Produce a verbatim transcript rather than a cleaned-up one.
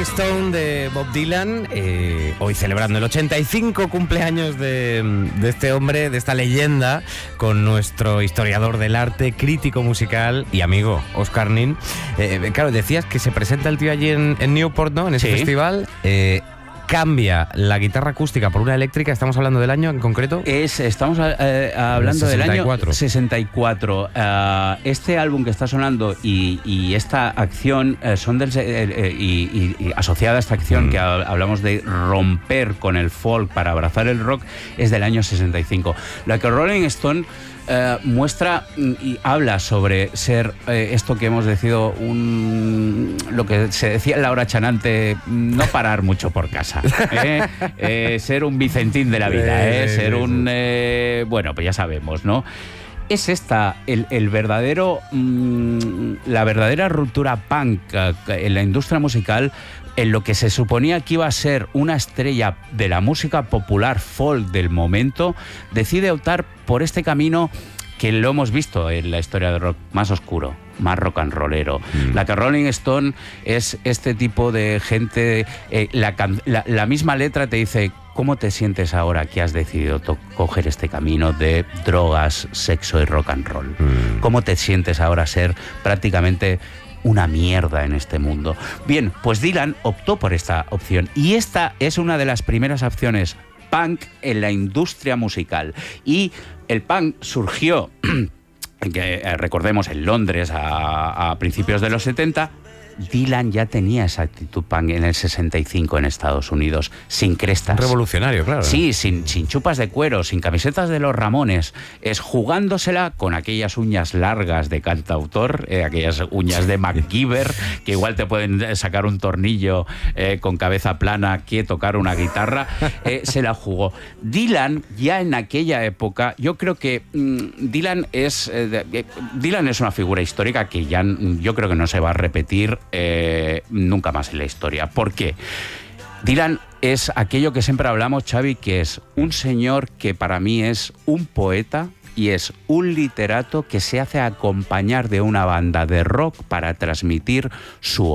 Stone de Bob Dylan, eh, hoy celebrando el ochenta y cinco cumpleaños de, de este hombre, de esta leyenda, con nuestro historiador del arte, crítico musical y amigo, Óscar Nin. Eh, claro, decías que se presenta el tío allí en, en Newport, ¿no? En ese Sí. festival. Eh, cambia la guitarra acústica por una eléctrica. ¿Estamos hablando del año en concreto? Es, estamos eh, hablando del año sesenta y cuatro. Uh, este álbum que está sonando y, y esta acción eh, son del, eh, eh, y, y, y asociada a esta acción mm. que ha, hablamos de romper con el folk para abrazar el rock, es del año sesenta y cinco. La que Rolling Stone Uh, muestra y habla sobre ser uh, esto que hemos decidido un, lo que se decía en la hora chanante, no parar mucho por casa, ¿eh? eh, ser un Vicentín de la vida, ¿eh? ser un eh, bueno, pues ya sabemos, ¿no? Es esta el, el verdadero mmm, la verdadera ruptura punk uh, en la industria musical, en lo que se suponía que iba a ser una estrella de la música popular folk del momento. Decide optar por este camino que lo hemos visto en la historia del rock, más oscuro, más rock and rollero. Mm. La que Rolling Stone es este tipo de gente, eh, la, la, la misma letra te dice: ¿cómo te sientes ahora que has decidido coger este camino de drogas, sexo y rock and roll? Mm. ¿Cómo te sientes ahora ser prácticamente una mierda en este mundo? Bien, pues Dylan optó por esta opción y esta es una de las primeras opciones punk en la industria musical. Y el punk surgió, que, eh, recordemos, en Londres a, a principios de los setenta. Dylan ya tenía esa actitud punk en el sesenta y cinco en Estados Unidos, sin crestas. Revolucionario, claro. Sí, sin, sin chupas de cuero, sin camisetas de los Ramones, es jugándosela con aquellas uñas largas de cantautor, eh, aquellas uñas de MacGyver, que igual te pueden sacar un tornillo eh, con cabeza plana que tocar una guitarra, eh, se la jugó. Dylan, ya en aquella época, yo creo que mmm, Dylan es eh, eh, Dylan es una figura histórica que ya yo creo que no se va a repetir Eh, nunca más en la historia. ¿Por qué? Dylan es aquello que siempre hablamos, Xavi, que es un señor que para mí es un poeta y es un literato que se hace acompañar de una banda de rock para transmitir su